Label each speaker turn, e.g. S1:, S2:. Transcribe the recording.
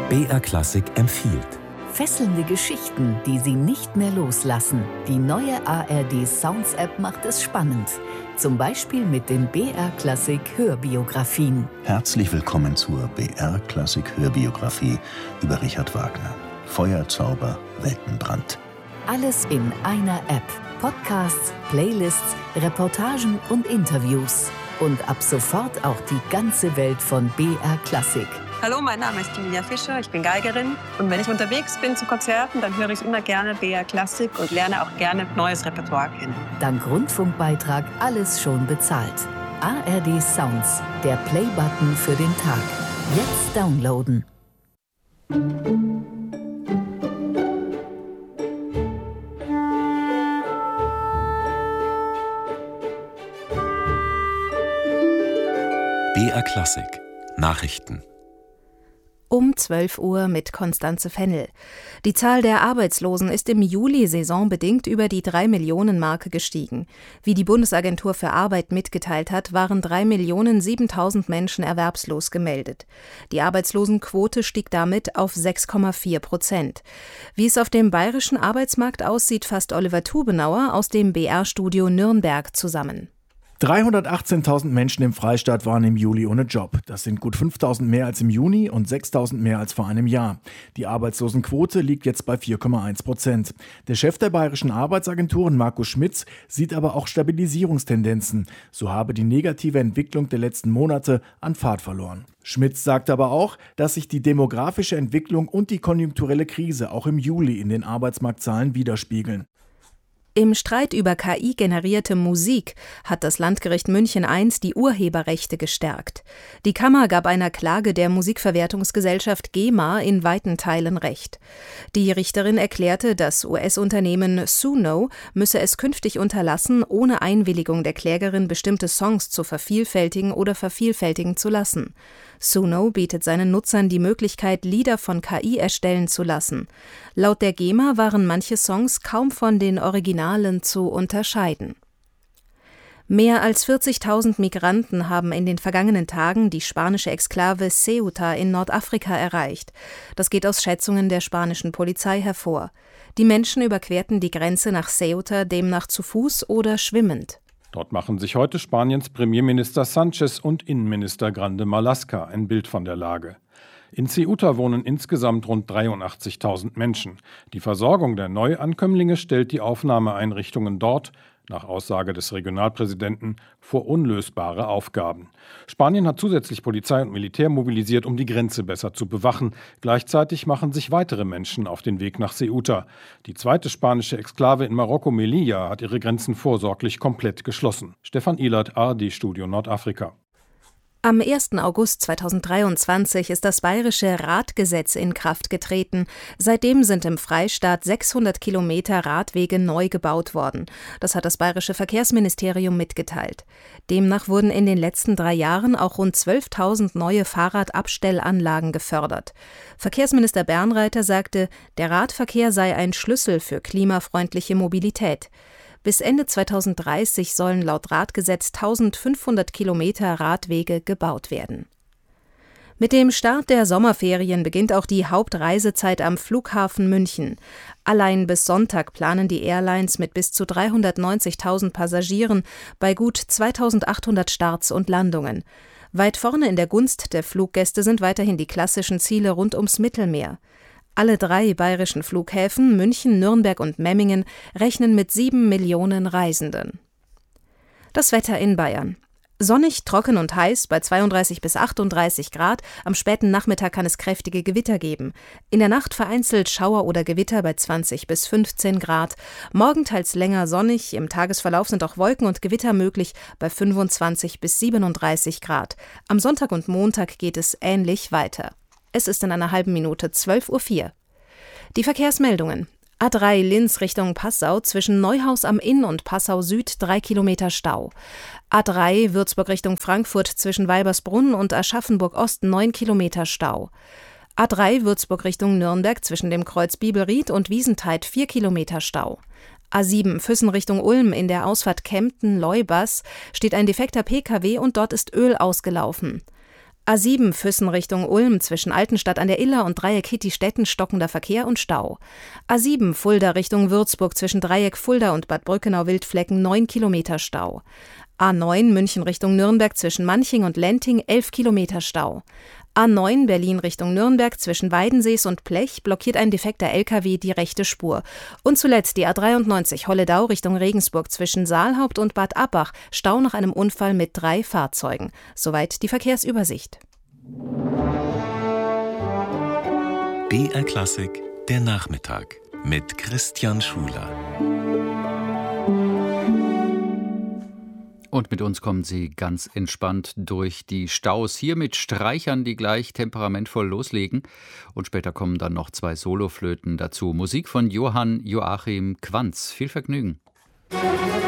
S1: BR Klassik empfiehlt.
S2: Fesselnde Geschichten, die Sie nicht mehr loslassen. Die neue ARD Sounds App macht es spannend. Zum Beispiel mit den BR Klassik Hörbiografien.
S3: Herzlich willkommen zur BR Klassik Hörbiografie über Richard Wagner. Feuerzauber, Weltenbrand.
S2: Alles in einer App. Podcasts, Playlists, Reportagen und Interviews. Und ab sofort auch die ganze Welt von BR Klassik.
S4: Hallo, mein Name ist Emilia Fischer, ich bin Geigerin. Und wenn ich unterwegs bin zu Konzerten, dann höre ich immer gerne BR Klassik und lerne auch gerne neues Repertoire kennen.
S2: Dank Rundfunkbeitrag alles schon bezahlt. ARD Sounds, der Play-Button für den Tag. Jetzt downloaden.
S1: BR Klassik Nachrichten.
S5: Um 12 Uhr mit Konstanze Fennel. Die Zahl der Arbeitslosen ist im Juli saisonbedingt über die 3-Millionen-Marke gestiegen. Wie die Bundesagentur für Arbeit mitgeteilt hat, waren 3.007.000 Menschen erwerbslos gemeldet. Die Arbeitslosenquote stieg damit auf 6,4%. Wie es auf dem bayerischen Arbeitsmarkt aussieht, fasst Oliver Tubenauer aus dem BR-Studio Nürnberg zusammen.
S6: 318.000 Menschen im Freistaat waren im Juli ohne Job. Das sind gut 5.000 mehr als im Juni und 6.000 mehr als vor einem Jahr. Die Arbeitslosenquote liegt jetzt bei 4,1%. Der Chef der bayerischen Arbeitsagenturen, Markus Schmitz, sieht aber auch Stabilisierungstendenzen. So habe die negative Entwicklung der letzten Monate an Fahrt verloren. Schmitz sagt aber auch, dass sich die demografische Entwicklung und die konjunkturelle Krise auch im Juli in den Arbeitsmarktzahlen widerspiegeln.
S5: Im Streit über KI-generierte Musik hat das Landgericht München I die Urheberrechte gestärkt. Die Kammer gab einer Klage der Musikverwertungsgesellschaft GEMA in weiten Teilen Recht. Die Richterin erklärte, das US-Unternehmen Suno müsse es künftig unterlassen, ohne Einwilligung der Klägerin bestimmte Songs zu vervielfältigen oder vervielfältigen zu lassen. Suno bietet seinen Nutzern die Möglichkeit, Lieder von KI erstellen zu lassen. Laut der GEMA waren manche Songs kaum von den Originalen zu unterscheiden. Mehr als 40.000 Migranten haben in den vergangenen Tagen die spanische Exklave Ceuta in Nordafrika erreicht. Das geht aus Schätzungen der spanischen Polizei hervor. Die Menschen überquerten die Grenze nach Ceuta demnach zu Fuß oder schwimmend.
S7: Dort machen sich heute Spaniens Premierminister Sanchez und Innenminister Grande Marlaska ein Bild von der Lage. In Ceuta wohnen insgesamt rund 83.000 Menschen. Die Versorgung der Neuankömmlinge stellt die Aufnahmeeinrichtungen dort, nach Aussage des Regionalpräsidenten, vor unlösbare Aufgaben. Spanien hat zusätzlich Polizei und Militär mobilisiert, um die Grenze besser zu bewachen. Gleichzeitig machen sich weitere Menschen auf den Weg nach Ceuta. Die zweite spanische Exklave in Marokko, Melilla, hat ihre Grenzen vorsorglich komplett geschlossen. Stefan Ihlert, ARD-Studio Nordafrika.
S5: Am 1. August 2023 ist das bayerische Radgesetz in Kraft getreten. Seitdem sind im Freistaat 600 Kilometer Radwege neu gebaut worden. Das hat das bayerische Verkehrsministerium mitgeteilt. Demnach wurden in den letzten 3 Jahren auch rund 12.000 neue Fahrradabstellanlagen gefördert. Verkehrsminister Bernreiter sagte, der Radverkehr sei ein Schlüssel für klimafreundliche Mobilität. Bis Ende 2030 sollen laut Radgesetz 1.500 Kilometer Radwege gebaut werden. Mit dem Start der Sommerferien beginnt auch die Hauptreisezeit am Flughafen München. Allein bis Sonntag planen die Airlines mit bis zu 390.000 Passagieren bei gut 2.800 Starts und Landungen. Weit vorne in der Gunst der Fluggäste sind weiterhin die klassischen Ziele rund ums Mittelmeer. Alle 3 bayerischen Flughäfen, München, Nürnberg und Memmingen, rechnen mit 7 Millionen Reisenden. Das Wetter in Bayern. Sonnig, trocken und heiß bei 32 bis 38 Grad. Am späten Nachmittag kann es kräftige Gewitter geben. In der Nacht vereinzelt Schauer oder Gewitter bei 20 bis 15 Grad. Morgen teils länger sonnig. Im Tagesverlauf sind auch Wolken und Gewitter möglich bei 25 bis 37 Grad. Am Sonntag und Montag geht es ähnlich weiter. Es ist in einer halben Minute 12:04 Uhr. Die Verkehrsmeldungen. A3 Linz Richtung Passau zwischen Neuhaus am Inn und Passau Süd 3 Kilometer Stau. A3 Würzburg Richtung Frankfurt zwischen Weibersbrunn und Aschaffenburg Ost 9 Kilometer Stau. A3 Würzburg Richtung Nürnberg zwischen dem Kreuz Bibelried und Wiesentheid 4 Kilometer Stau. A7 Füssen Richtung Ulm in der Ausfahrt Kempten-Leubas steht ein defekter Pkw und dort ist Öl ausgelaufen. A7 Füssen Richtung Ulm zwischen Altenstadt an der Iller und Dreieck Hitti-Stetten stockender Verkehr und Stau. A7 Fulda Richtung Würzburg zwischen Dreieck Fulda und Bad Brückenau-Wildflecken 9 Kilometer Stau. A9 München Richtung Nürnberg zwischen Manching und Lenting 11 Kilometer Stau. A9 Berlin Richtung Nürnberg zwischen Weidensees und Plech blockiert ein defekter LKW die rechte Spur. Und zuletzt die A93 Holledau Richtung Regensburg zwischen Saalhaupt und Bad Abbach, Stau nach einem Unfall mit 3 Fahrzeugen. Soweit die Verkehrsübersicht.
S1: BR Klassik, der Nachmittag mit Christian Schuler.
S8: Und mit uns kommen Sie ganz entspannt durch die Staus. Hier mit Streichern, die gleich temperamentvoll loslegen. Und später kommen dann noch 2 Soloflöten dazu. Musik von Johann Joachim Quanz. Viel Vergnügen.